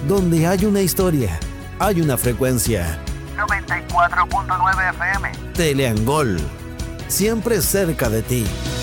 Donde hay una historia, hay una frecuencia. 94.9 FM. Teleangol, siempre cerca de ti.